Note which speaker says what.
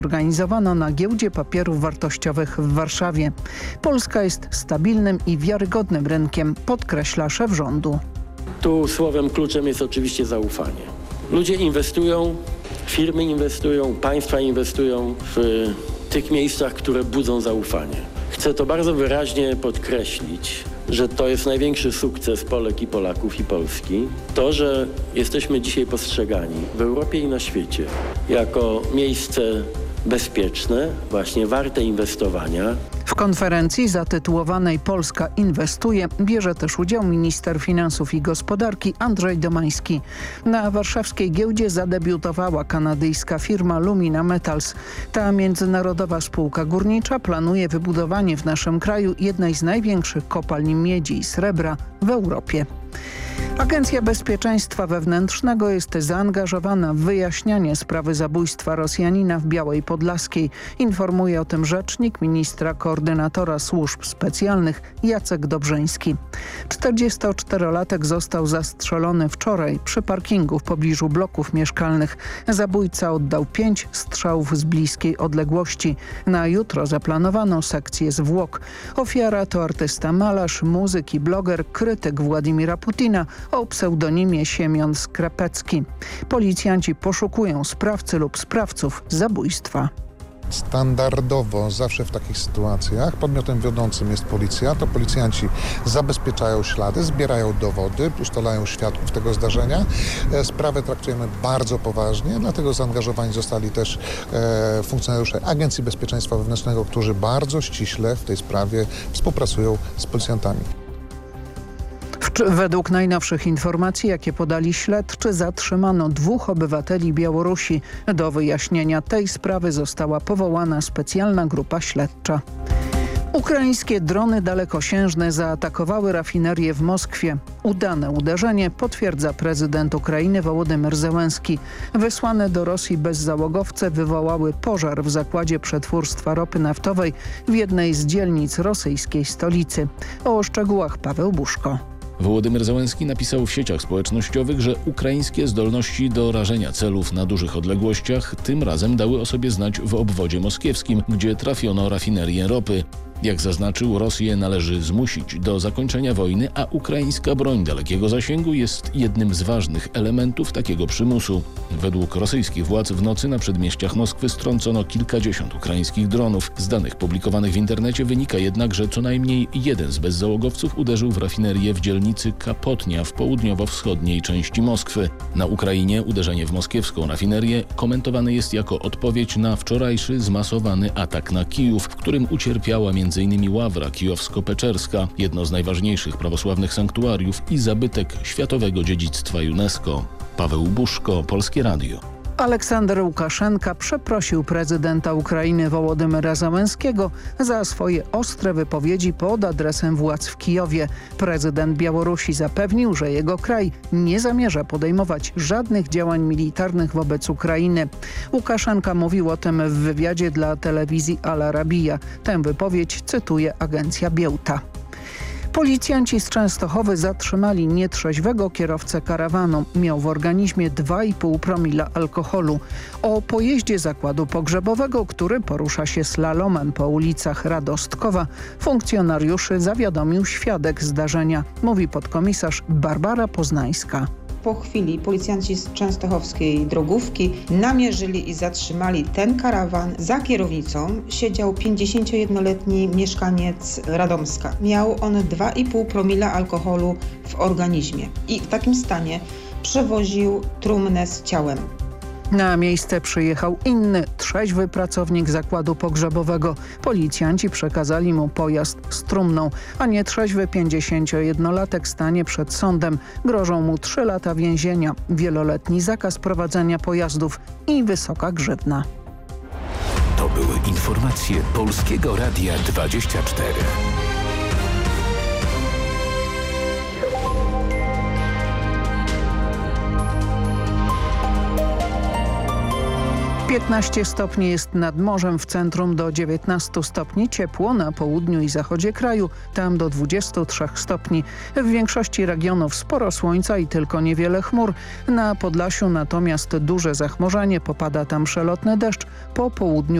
Speaker 1: organizowano na Giełdzie Papierów Wartościowych w Warszawie. Polska jest stabilnym i wiarygodnym rynkiem, podkreśla szef rządu.
Speaker 2: Tu słowem kluczem jest oczywiście zaufanie. Ludzie inwestują, firmy inwestują, państwa inwestują w tych miejscach, które budzą zaufanie. Chcę to bardzo wyraźnie podkreślić, że to jest największy sukces Polek i Polaków i Polski. To, że jesteśmy dzisiaj postrzegani w Europie i na świecie jako miejsce bezpieczne, właśnie warte inwestowania.
Speaker 1: W konferencji zatytułowanej Polska inwestuje bierze też udział minister finansów i gospodarki Andrzej Domański. Na warszawskiej giełdzie zadebiutowała kanadyjska firma Lumina Metals. Ta międzynarodowa spółka górnicza planuje wybudowanie w naszym kraju jednej z największych kopalni miedzi i srebra w Europie. Agencja Bezpieczeństwa Wewnętrznego jest zaangażowana w wyjaśnianie sprawy zabójstwa Rosjanina w Białej Podlaskiej. Informuje o tym rzecznik ministra koordynatora służb specjalnych Jacek Dobrzyński. 44-latek został zastrzelony wczoraj przy parkingu w pobliżu bloków mieszkalnych. Zabójca oddał 5 strzałów z bliskiej odległości. Na jutro zaplanowano sekcję zwłok. Ofiara to artysta, malarz, muzyk i bloger, krytyk Władimira Putina o pseudonimie Siemion Skrapecki. Policjanci poszukują sprawcy lub sprawców zabójstwa.
Speaker 3: Standardowo zawsze w takich sytuacjach podmiotem wiodącym jest policja. To policjanci zabezpieczają ślady, zbierają dowody, ustalają świadków tego zdarzenia. Sprawę traktujemy bardzo poważnie, dlatego zaangażowani zostali też funkcjonariusze Agencji Bezpieczeństwa Wewnętrznego, którzy bardzo ściśle w tej sprawie współpracują z policjantami.
Speaker 1: Według najnowszych informacji, jakie podali śledczy, zatrzymano 2 obywateli Białorusi. Do wyjaśnienia tej sprawy została powołana specjalna grupa śledcza. Ukraińskie drony dalekosiężne zaatakowały rafinerię w Moskwie. Udane uderzenie potwierdza prezydent Ukrainy Wołodymyr Zełenski. Wysłane do Rosji bezzałogowce wywołały pożar w zakładzie przetwórstwa ropy naftowej w jednej z dzielnic rosyjskiej stolicy. O szczegółach Paweł Buszko.
Speaker 4: Wołodymyr Zełenski napisał w sieciach społecznościowych, że ukraińskie zdolności do rażenia celów na dużych odległościach tym razem dały o sobie znać w obwodzie moskiewskim, gdzie trafiono rafinerię ropy. Jak zaznaczył, Rosję należy zmusić do zakończenia wojny, a ukraińska broń dalekiego zasięgu jest jednym z ważnych elementów takiego przymusu. Według rosyjskich władz w nocy na przedmieściach Moskwy strącono kilkadziesiąt ukraińskich dronów. Z danych publikowanych w internecie wynika jednak, że co najmniej jeden z bezzałogowców uderzył w rafinerię w dzielnicy Kapotnia w południowo-wschodniej części Moskwy. Na Ukrainie uderzenie w moskiewską rafinerię komentowane jest jako odpowiedź na wczorajszy zmasowany atak na Kijów, w którym ucierpiała m.in. Ławra Kijowsko-Peczerska, jedno z najważniejszych prawosławnych sanktuariów i zabytek światowego dziedzictwa UNESCO. Paweł Buszko, Polskie Radio.
Speaker 1: Aleksander Łukaszenka przeprosił prezydenta Ukrainy Wołodymyra Zełenskiego za swoje ostre wypowiedzi pod adresem władz w Kijowie. Prezydent Białorusi zapewnił, że jego kraj nie zamierza podejmować żadnych działań militarnych wobec Ukrainy. Łukaszenka mówił o tym w wywiadzie dla telewizji Al Arabiya. Tę wypowiedź cytuje agencja Białta. Policjanci z Częstochowy zatrzymali nietrzeźwego kierowcę karawanu. Miał w organizmie 2,5 promila alkoholu. O pojeździe zakładu pogrzebowego, który porusza się slalomem po ulicach Radostkowa, funkcjonariuszy zawiadomił świadek zdarzenia, mówi podkomisarz Barbara Poznańska.
Speaker 5: Po chwili policjanci z częstochowskiej drogówki namierzyli i zatrzymali ten karawan. Za kierownicą siedział 51-letni mieszkaniec Radomska. Miał on 2,5 promila alkoholu w organizmie i w takim stanie przewoził trumnę z ciałem.
Speaker 1: Na miejsce przyjechał inny, trzeźwy pracownik zakładu pogrzebowego. Policjanci przekazali mu pojazd z trumną, a nietrzeźwy 51-latek stanie przed sądem. Grożą mu 3 lata więzienia, wieloletni zakaz prowadzenia pojazdów i wysoka grzywna.
Speaker 6: To były informacje Polskiego Radia 24.
Speaker 1: 15 stopni jest nad morzem, w centrum do 19 stopni, ciepło na południu i zachodzie kraju, tam do 23 stopni. W większości regionów sporo słońca i tylko niewiele chmur. Na Podlasiu natomiast duże zachmurzenie, popada tam przelotny deszcz, po południu